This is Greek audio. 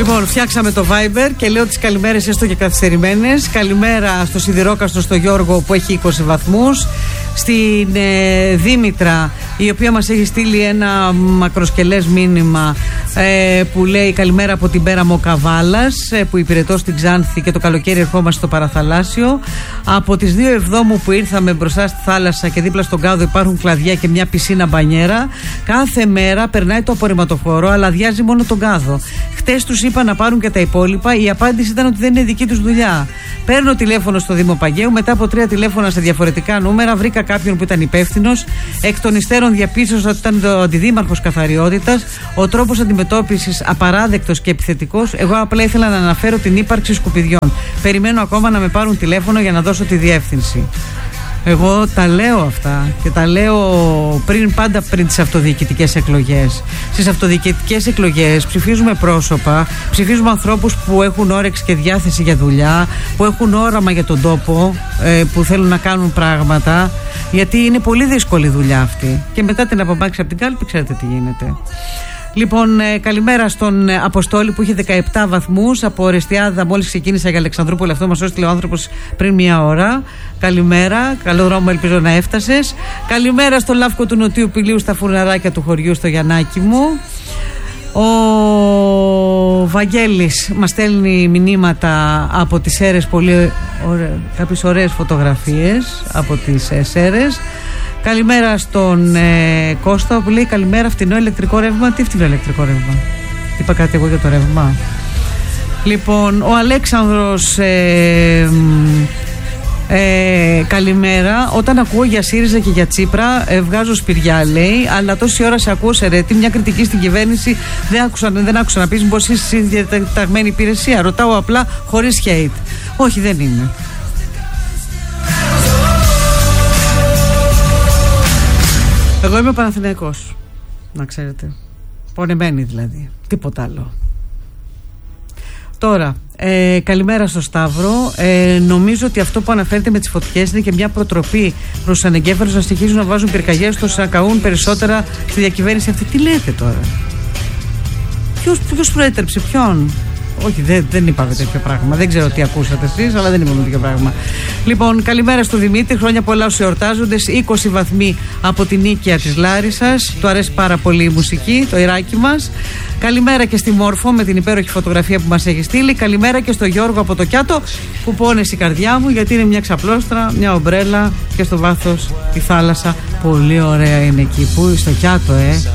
Λοιπόν, φτιάξαμε το Viber και λέω τις καλημέρες έστω και καθυστερημένες. Καλημέρα στο Σιδηρόκαστρο, στο Γιώργο που έχει 20 βαθμούς. Στην Δήμητρα, η οποία μας έχει στείλει ένα μακροσκελές μήνυμα που λέει καλημέρα από την Πέραμο Καβάλας, που υπηρετώ στην Ξάνθη και το καλοκαίρι ερχόμαστε στο παραθαλάσσιο. Από τις 2 Εβδόμου που ήρθαμε μπροστά στη θάλασσα και δίπλα στον κάδο υπάρχουν κλαδιά και μια πισίνα μπανιέρα. Κάθε μέρα περνάει το απορριμματοφόρο, αλλά αδειάζει μόνο τον κάδο. Χτες τους είπα να πάρουν και τα υπόλοιπα. Η απάντηση ήταν ότι δεν είναι δική τους δουλειά. Παίρνω τηλέφωνο στο Δήμο Παγαίου. Μετά από 3 τηλέφωνα σε διαφορετικά νούμερα, βρήκα κάποιον που ήταν υπεύθυνος. Εκ των υστέρων διαπίστωσα ότι ήταν το αντιδήμαρχος καθαριότητας. Ο τρόπος αντιμετώπισης απαράδεκτος και επιθετικός. Εγώ απλά ήθελα να αναφέρω την ύπαρξη σκουπιδιών. Περιμένω ακόμα να με πάρουν τηλέφωνο για να δώσω τη διεύθυνση. Εγώ τα λέω αυτά και τα λέω πάντα πριν τις αυτοδιοικητικές εκλογές. Στις αυτοδιοικητικές εκλογές ψηφίζουμε πρόσωπα, ψηφίζουμε ανθρώπους που έχουν όρεξη και διάθεση για δουλειά, που έχουν όραμα για τον τόπο, που θέλουν να κάνουν πράγματα, γιατί είναι πολύ δύσκολη δουλειά αυτή. Και μετά την απομάκρυνση από την κάλπη, ξέρετε τι γίνεται. Λοιπόν, καλημέρα στον Αποστόλη που είχε 17 βαθμούς από Ορεστιάδα. Μόλις ξεκίνησα για Αλεξανδρούπολη, αυτό μας έστειλε ο άνθρωπος πριν μία ώρα. Καλημέρα, καλό δρόμο, ελπίζω να έφτασες. Καλημέρα στο Λαύκο του Νοτιού Πηλίου, στα φουρναράκια του χωριού, στο Γιαννάκι μου. Ο Βαγγέλης μας στέλνει μηνύματα από τις Σέρρες, κάποιες ωραίες φωτογραφίες από τις Σέρρες. Καλημέρα στον Κώστα που λέει καλημέρα, φτηνό ηλεκτρικό ρεύμα. Τι φτηνό ηλεκτρικό ρεύμα? Είπα κάτι εγώ για το ρεύμα? Λοιπόν, ο Αλέξανδρος καλημέρα. Όταν ακούω για ΣΥΡΙΖΑ και για Τσίπρα βγάζω σπηριά, λέει, αλλά τόση ώρα σε ακούω, Σερέτη, μια κριτική στην κυβέρνηση δεν άκουσα να πεις πως είσαι διαταγμένη υπηρεσία. Ρωτάω απλά χωρίς hate. Όχι, δεν είναι. Εγώ είμαι Παναθηναϊκός, να ξέρετε. Πονεμένη δηλαδή, τίποτα άλλο. Τώρα, καλημέρα στο Σταύρο. Νομίζω ότι αυτό που αναφέρεται με τις φωτιές είναι και μια προτροπή προς τους ανεγκέφαλους να συνεχίζουν να βάζουν πυρκαγιές ώστε να καούν περισσότερα στη διακυβέρνηση αυτή. Τι λέτε τώρα? Ποιος προέτρεψε ποιον? Όχι, δεν είπαμε τέτοιο πράγμα. Δεν ξέρω τι ακούσατε εσείς, αλλά δεν είπαμε τέτοιο πράγμα. Λοιπόν, καλημέρα στο Δημήτρη. Χρόνια πολλά στους εορτάζοντες. 20 βαθμοί από την Νίκαια της Λάρισσας. Του αρέσει πάρα πολύ η μουσική, το Ιράκι μας. Καλημέρα και στη Μόρφο με την υπέροχη φωτογραφία που μας έχει στείλει. Καλημέρα και στο Γιώργο από το Κιάτο που πόνεσε η καρδιά μου γιατί είναι μια ξαπλώστρα, μια ομπρέλα και στο βάθος τη θάλασσα. Πολύ ωραία είναι εκεί που στο Κιάτο,